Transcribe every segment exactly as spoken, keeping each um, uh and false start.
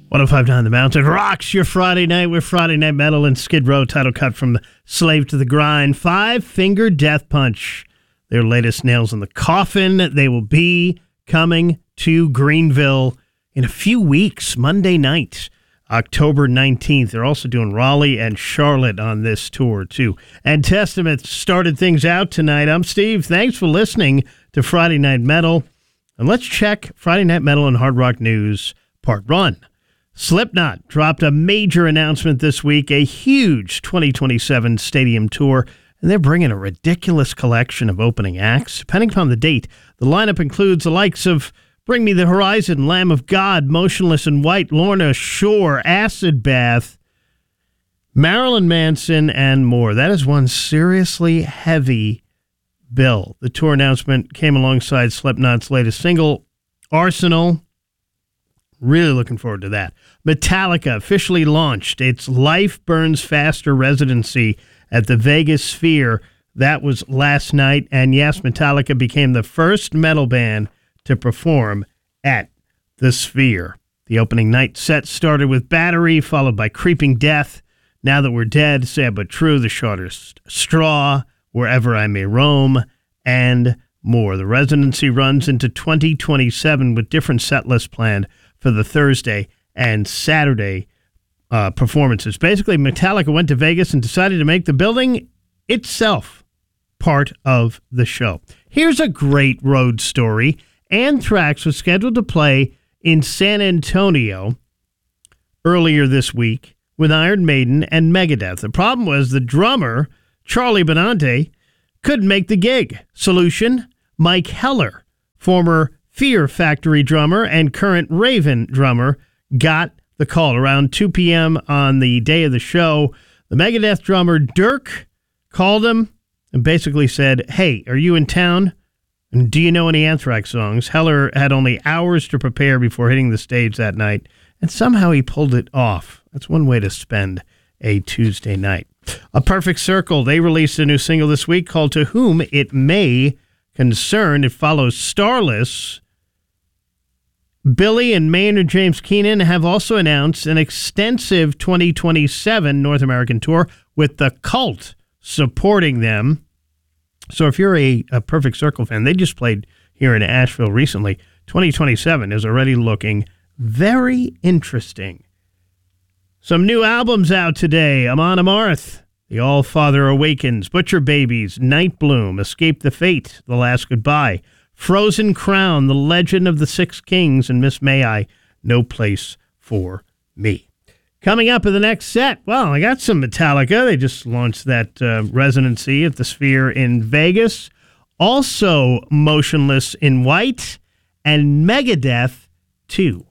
one oh five point nine The Mountain rocks your Friday night with Friday Night Metal and Skid Row, title cut from the Slave to the Grind. Five Finger Death Punch, their latest nails in the coffin. They will be coming to Greenville in a few weeks, Monday night, October nineteenth. They're also doing Raleigh and Charlotte on this tour, too. And Testament started things out tonight. I'm Steve. Thanks for listening to Friday Night Metal. And let's check Friday Night Metal and Hard Rock News, Part one. Slipknot dropped a major announcement this week, a huge twenty twenty-seven stadium tour, and they're bringing a ridiculous collection of opening acts. Depending upon the date, the lineup includes the likes of Bring Me the Horizon, Lamb of God, Motionless in White, Lorna Shore, Acid Bath, Marilyn Manson, and more. That is one seriously heavy bill. The tour announcement came alongside Slipknot's latest single, Arsenal. Really looking forward to that. Metallica officially launched its Life Burns Faster residency at the Vegas Sphere. That was last night. And yes, Metallica became the first metal band to perform at the Sphere. The opening night set started with Battery, followed by Creeping Death, Now That We're Dead, Sad But True, The Shortest Straw, Wherever I May Roam, and more. The residency runs into twenty twenty-seven with different set lists planned for the Thursday and Saturday uh, performances. Basically, Metallica went to Vegas and decided to make the building itself part of the show. Here's a great road story. Anthrax was scheduled to play in San Antonio earlier this week with Iron Maiden and Megadeth. The problem was the drummer, Charlie Benante, couldn't make the gig. Solution, Mike Heller, former Fear Factory drummer and current Raven drummer, got the call around two p.m. on the day of the show. The Megadeth drummer, Dirk, called him and basically said, hey, are you in town? And do you know any Anthrax songs? Heller had only hours to prepare before hitting the stage that night, and somehow he pulled it off. That's one way to spend a Tuesday night. A Perfect Circle, they released a new single this week called To Whom It May Concern. It follows Starless. Billy and Maynard James Keenan have also announced an extensive twenty twenty-seven North American tour with The Cult supporting them. So if you're a, a Perfect Circle fan, they just played here in Asheville recently. twenty twenty-seven is already looking very interesting. Some new albums out today. Amon Amarth, The All-Father Awakens, Butcher Babies, Night Bloom, Escape the Fate, The Last Goodbye, Frozen Crown, The Legend of the Six Kings, and Miss May I, No Place for Me. Coming up in the next set, well, I got some Metallica. They just launched that uh, residency at the Sphere in Vegas. Also Motionless in White and Megadeth two.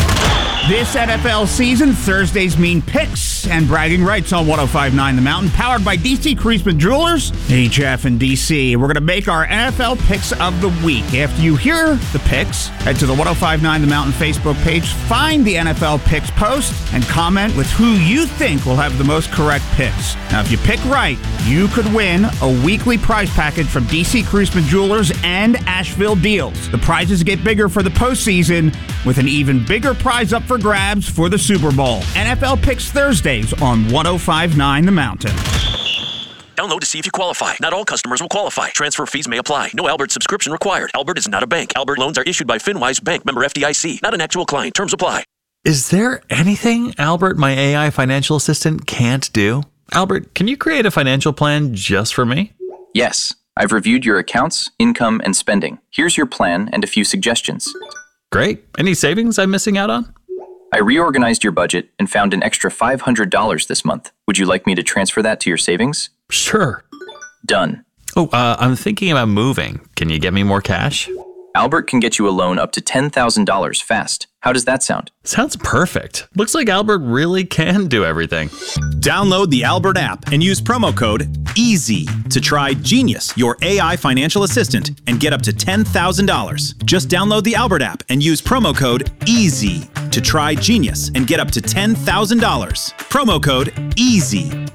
This N F L season, Thursdays mean picks and bragging rights on one oh five point nine The Mountain, powered by D C Creasman Jewelers, H F and D C. We're going to make our N F L picks of the week. After you hear the picks, head to the one oh five point nine The Mountain Facebook page, find the N F L picks post, and comment with who you think will have the most correct picks. Now, if you pick right, you could win a weekly prize package from D C Creasman Jewelers and Asheville Deals. The prizes get bigger for the postseason, with an even bigger prize up for grabs for the Super Bowl. N F L Picks Thursdays on one oh five point nine The Mountain. Download to see if you qualify. Not all customers will qualify. Transfer fees may apply. No Albert subscription required. Albert is not a bank. Albert loans are issued by FinWise Bank, member F D I C. Not an actual client. Terms apply. Is there anything Albert, my A I financial assistant, can't do? Albert, can you create a financial plan just for me? Yes. I've reviewed your accounts, income, and spending. Here's your plan and a few suggestions. Great. Any savings I'm missing out on? I reorganized your budget and found an extra five hundred dollars this month. Would you like me to transfer that to your savings? Sure. Done. Oh, uh, I'm thinking about moving. Can you get me more cash? Albert can get you a loan up to ten thousand dollars fast. How does that sound? Sounds perfect. Looks like Albert really can do everything. Download the Albert app and use promo code EASY to try Genius, your A I financial assistant, and get up to ten thousand dollars. Just download the Albert app and use promo code EASY to try Genius and get up to ten thousand dollars. Promo code EASY.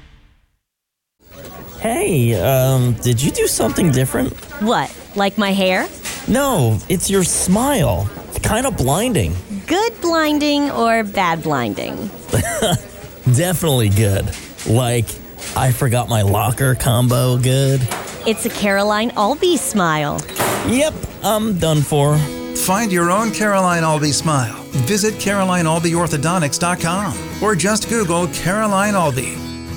Hey, um, did you do something different? What, like my hair? No, it's your smile. It's kind of blinding. Good blinding or bad blinding? Definitely good. Like, I forgot my locker combo good. It's a Caroline Albee smile. Yep, I'm done for. Find your own Caroline Albee smile. Visit Caroline Albee Orthodontics dot com or just Google Caroline Albee.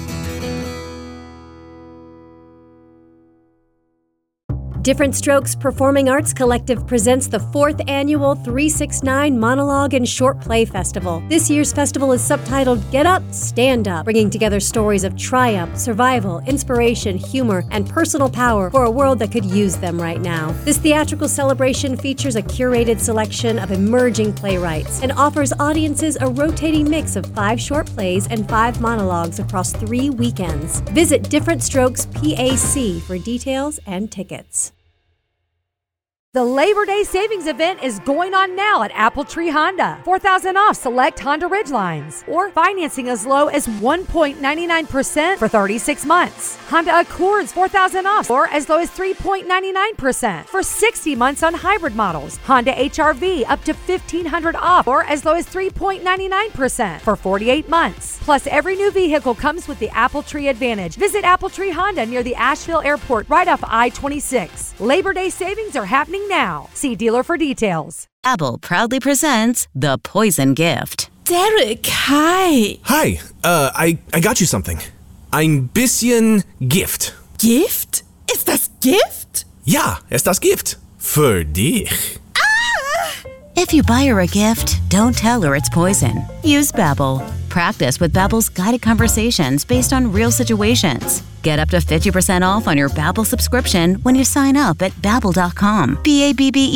Different Strokes Performing Arts Collective presents the fourth annual three sixty-nine Monologue and Short Play Festival. This year's festival is subtitled Get Up, Stand Up, bringing together stories of triumph, survival, inspiration, humor, and personal power for a world that could use them right now. This theatrical celebration features a curated selection of emerging playwrights and offers audiences a rotating mix of five short plays and five monologues across three weekends. Visit Different Strokes P A C for details and tickets. The Labor Day Savings Event is going on now at Apple Tree Honda. four thousand dollars off select Honda Ridgelines, or financing as low as one point nine nine percent for thirty-six months. Honda Accords four thousand dollars off, or as low as three point nine nine percent for sixty months on hybrid models. Honda H R V up to fifteen hundred dollars off, or as low as three point nine nine percent for forty-eight months. Plus, every new vehicle comes with the Apple Tree Advantage. Visit Apple Tree Honda near the Asheville Airport right off I twenty-six. Labor Day savings are happening now. See dealer for details. Apple proudly presents The Poison Gift. Derek, hi. Hi, uh, I, I got you something. Ein bisschen Gift. Gift? Ist das Gift? Ja, ist das Gift. Für dich. If you buy her a gift, don't tell her it's poison. Use Babbel. Practice with Babbel's guided conversations based on real situations. Get up to fifty percent off on your Babbel subscription when you sign up at babbel dot com. B A B B E